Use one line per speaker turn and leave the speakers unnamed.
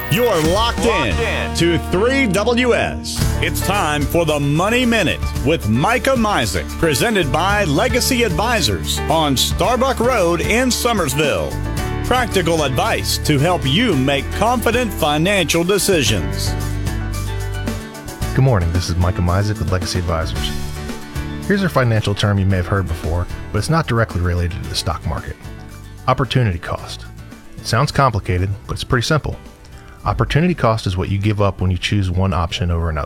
You're locked in to 3WS. It's time for the Money Minute with Micah Misek, presented by Legacy Advisors on Starbuck Road in Summersville. Practical advice to help you make confident financial decisions.
Good morning, this is Micah Misek with Legacy Advisors. Here's a financial term you may have heard before, but it's not directly related to the stock market. Opportunity cost. It sounds complicated, but it's pretty simple. Opportunity cost is what you give up when you choose one option over another.